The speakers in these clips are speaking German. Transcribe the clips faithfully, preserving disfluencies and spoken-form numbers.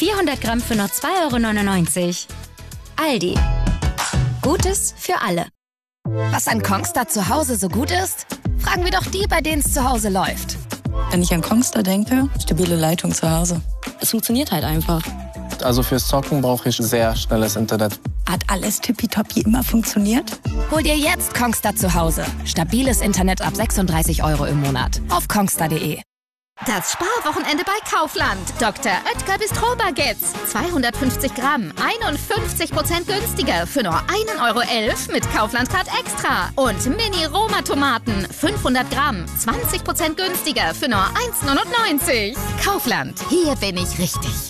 vierhundert Gramm für nur zwei Euro neunundneunzig. Aldi. Gutes für alle. Was an Kongstar zu Hause so gut ist? Fragen wir doch die, bei denen es zu Hause läuft. Wenn ich an Kongstar denke, stabile Leitung zu Hause. Es funktioniert halt einfach. Also fürs Zocken brauche ich sehr schnelles Internet. Hat alles tippitoppi immer funktioniert? Hol dir jetzt Kongstar zu Hause. Stabiles Internet ab sechsunddreißig Euro im Monat. Auf kongstar punkt de. Das Sparwochenende bei Kaufland. Doktor Oetker Bistro-Baguettes. zweihundertfünfzig Gramm, einundfünfzig Prozent günstiger für nur ein Euro elf mit Kaufland-Card Extra. Und Mini-Roma-Tomaten, fünfhundert Gramm, zwanzig Prozent günstiger für nur eins neunundneunzig. Kaufland, hier bin ich richtig.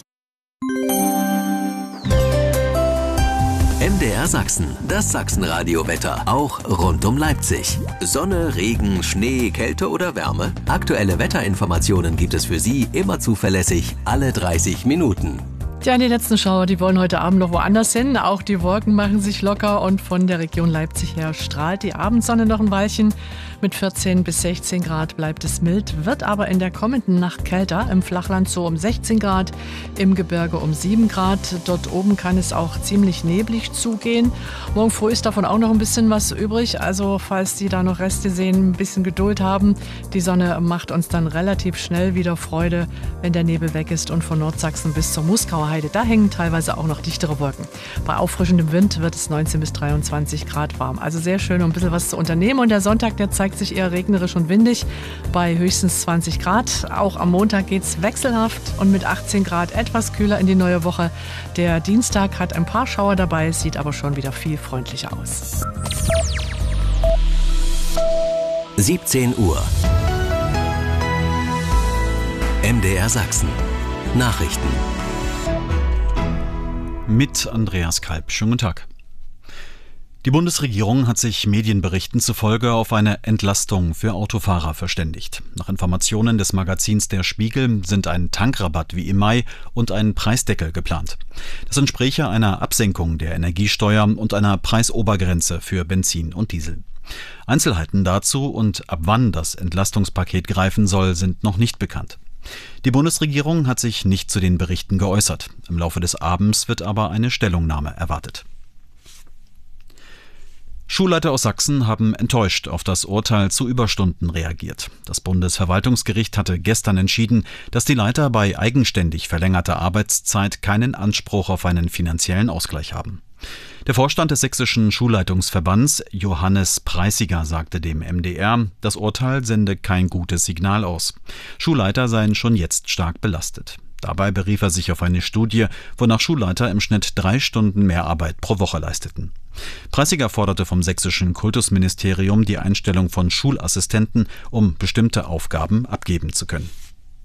M D R Sachsen, das Sachsenradio-Wetter, auch rund um Leipzig. Sonne, Regen, Schnee, Kälte oder Wärme? Aktuelle Wetterinformationen gibt es für Sie immer zuverlässig, alle dreißig Minuten. Tja, die letzten Schauer, die wollen heute Abend noch woanders hin. Auch die Wolken machen sich locker und von der Region Leipzig her strahlt die Abendsonne noch ein Weilchen. Mit vierzehn bis sechzehn Grad bleibt es mild, wird aber in der kommenden Nacht kälter. Im Flachland so um sechzehn Grad, im Gebirge um sieben Grad. Dort oben kann es auch ziemlich neblig zugehen. Morgen früh ist davon auch noch ein bisschen was übrig. Also falls Sie da noch Reste sehen, ein bisschen Geduld haben. Die Sonne macht uns dann relativ schnell wieder Freude, wenn der Nebel weg ist. Und von Nordsachsen bis zur Muskauer Heide, da hängen teilweise auch noch dichtere Wolken. Bei auffrischendem Wind wird es neunzehn bis dreiundzwanzig Grad warm. Also sehr schön, um ein bisschen was zu unternehmen. Und der Sonntag, der zeigt sich eher regnerisch und windig bei höchstens zwanzig Grad. Auch am Montag geht es wechselhaft und mit achtzehn Grad etwas kühler in die neue Woche. Der Dienstag hat ein paar Schauer dabei, sieht aber schon wieder viel freundlicher aus. siebzehn Uhr. M D R Sachsen. Nachrichten. Mit Andreas Kalb. Schönen guten Tag. Die Bundesregierung hat sich Medienberichten zufolge auf eine Entlastung für Autofahrer verständigt. Nach Informationen des Magazins Der Spiegel sind ein Tankrabatt wie im Mai und ein Preisdeckel geplant. Das entspräche einer Absenkung der Energiesteuer und einer Preisobergrenze für Benzin und Diesel. Einzelheiten dazu und ab wann das Entlastungspaket greifen soll, sind noch nicht bekannt. Die Bundesregierung hat sich nicht zu den Berichten geäußert. Im Laufe des Abends wird aber eine Stellungnahme erwartet. Schulleiter aus Sachsen haben enttäuscht auf das Urteil zu Überstunden reagiert. Das Bundesverwaltungsgericht hatte gestern entschieden, dass die Leiter bei eigenständig verlängerter Arbeitszeit keinen Anspruch auf einen finanziellen Ausgleich haben. Der Vorstand des Sächsischen Schulleitungsverbands, Johannes Preisiger, sagte dem M D R, das Urteil sende kein gutes Signal aus. Schulleiter seien schon jetzt stark belastet. Dabei berief er sich auf eine Studie, wonach Schulleiter im Schnitt drei Stunden mehr Arbeit pro Woche leisteten. Preisiger forderte vom Sächsischen Kultusministerium die Einstellung von Schulassistenten, um bestimmte Aufgaben abgeben zu können.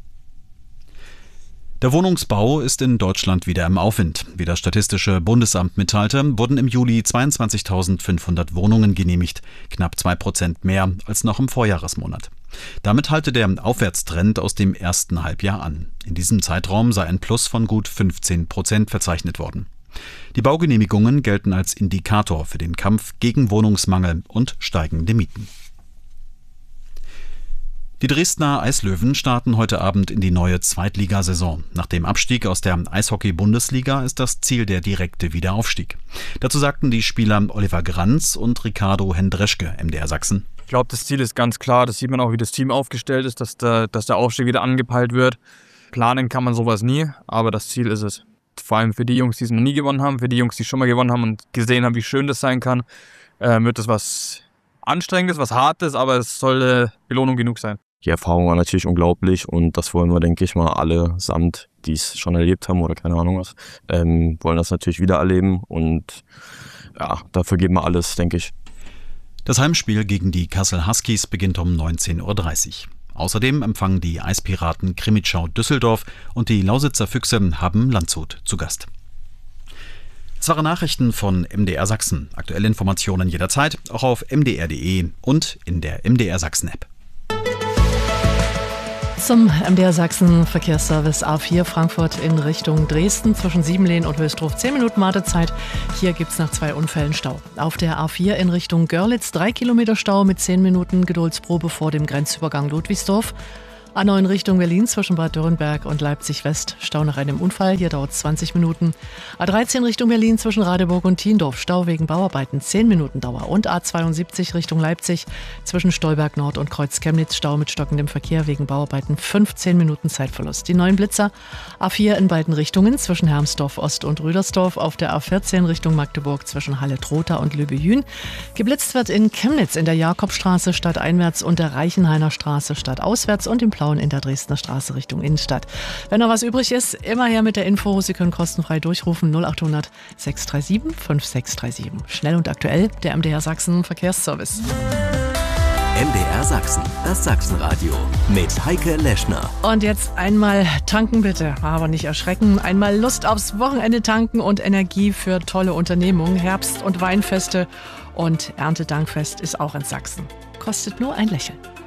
Der Wohnungsbau ist in Deutschland wieder im Aufwind. Wie das Statistische Bundesamt mitteilte, wurden im Juli zweiundzwanzigtausendfünfhundert Wohnungen genehmigt, knapp zwei Prozent mehr als noch im Vorjahresmonat. Damit halte der Aufwärtstrend aus dem ersten Halbjahr an. In diesem Zeitraum sei ein Plus von gut fünfzehn Prozent verzeichnet worden. Die Baugenehmigungen gelten als Indikator für den Kampf gegen Wohnungsmangel und steigende Mieten. Die Dresdner Eislöwen starten heute Abend in die neue Zweitligasaison. Nach dem Abstieg aus der Eishockey-Bundesliga ist das Ziel der direkte Wiederaufstieg. Dazu sagten die Spieler Oliver Granz und Ricardo Hendreschke, M D R Sachsen. Ich glaube, das Ziel ist ganz klar. Das sieht man auch, wie das Team aufgestellt ist, dass der, dass der Aufstieg wieder angepeilt wird. Planen kann man sowas nie, aber das Ziel ist es. Vor allem für die Jungs, die es noch nie gewonnen haben, für die Jungs, die schon mal gewonnen haben und gesehen haben, wie schön das sein kann, äh, wird das was Anstrengendes, was Hartes, aber es soll äh, Belohnung genug sein. Die Erfahrung war natürlich unglaublich und das wollen wir, denke ich mal, alle samt, die es schon erlebt haben oder keine Ahnung was, ähm, wollen das natürlich wieder erleben und ja, dafür geben wir alles, denke ich. Das Heimspiel gegen die Kassel Huskies beginnt um neunzehn Uhr dreißig. Außerdem empfangen die Eispiraten Krimitschau Düsseldorf und die Lausitzer Füchse haben Landshut zu Gast. Das waren Nachrichten von M D R Sachsen. Aktuelle Informationen jederzeit, auch auf m d r punkt d e und in der M D R Sachsen App. Zum M D R Sachsen Verkehrsservice A vier Frankfurt in Richtung Dresden zwischen Siebenlehn und Höchstruf zehn Minuten Wartezeit. Hier gibt es nach zwei Unfällen Stau. Auf der A vier in Richtung Görlitz drei Kilometer Stau mit zehn Minuten Geduldsprobe vor dem Grenzübergang Ludwigsdorf. A neun Richtung Berlin zwischen Bad Dürrenberg und Leipzig West. Stau nach einem Unfall, hier dauert es zwanzig Minuten. A dreizehn Richtung Berlin zwischen Radeburg und Thiendorf. Stau wegen Bauarbeiten, zehn Minuten Dauer. Und A zweiundsiebzig Richtung Leipzig zwischen Stolberg Nord und Kreuz Chemnitz. Stau mit stockendem Verkehr wegen Bauarbeiten, fünfzehn Minuten Zeitverlust. Die neuen Blitzer A vier in beiden Richtungen zwischen Hermsdorf Ost und Rüdersdorf. Auf der A vierzehn Richtung Magdeburg zwischen Halle-Trotha und Löbejün. Geblitzt wird in Chemnitz in der Jakobstraße stadteinwärts und der Reichenhainer Straße stadtauswärts und im Plauen in der Dresdner Straße Richtung Innenstadt. Wenn noch was übrig ist, immer her mit der Info. Sie können kostenfrei durchrufen null acht hundert sechs drei sieben fünf sechs drei sieben. Schnell und aktuell, der M D R Sachsen Verkehrsservice. M D R Sachsen, das Sachsenradio mit Heike Leschner. Und jetzt einmal tanken bitte, aber nicht erschrecken. Einmal Lust aufs Wochenende tanken und Energie für tolle Unternehmungen. Herbst- und Weinfeste und Erntedankfest ist auch in Sachsen. Kostet nur ein Lächeln.